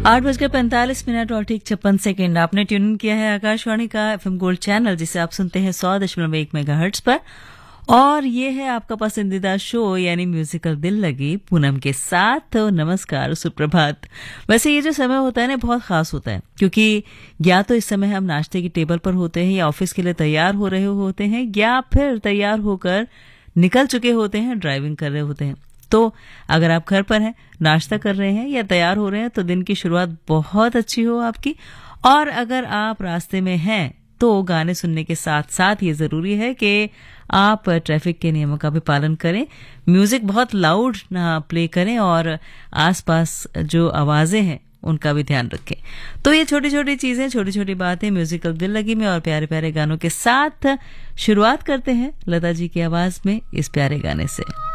8:45 और ठीक 56 आपने ट्यून किया है आकाशवाणी का एफएम गोल्ड चैनल, जिसे आप सुनते हैं 100.1 मेगाहर्ट्ज पर। और ये है आपका पसंदीदा शो यानी म्यूजिकल दिल लगी पूनम के साथ। तो नमस्कार, सुप्रभात। वैसे ये जो समय होता है ना, बहुत खास होता है, क्योंकि या तो इस समय हम नाश्ते की टेबल पर होते हैं, या ऑफिस के लिए तैयार हो रहे होते हैं, या फिर तैयार होकर निकल चुके होते हैं, ड्राइविंग कर रहे होते हैं। तो अगर आप घर पर हैं, नाश्ता कर रहे हैं या तैयार हो रहे हैं, तो दिन की शुरुआत बहुत अच्छी हो आपकी। और अगर आप रास्ते में हैं तो गाने सुनने के साथ साथ ये जरूरी है कि आप ट्रैफिक के नियमों का भी पालन करें, म्यूजिक बहुत लाउड ना प्ले करें, और आसपास जो आवाजें हैं उनका भी ध्यान रखें। तो ये छोटी छोटी चीजें, छोटी छोटी बातें म्यूजिकल दिल लगी में और प्यारे प्यारे गानों के साथ शुरुआत करते हैं लता जी की आवाज में इस प्यारे गाने से।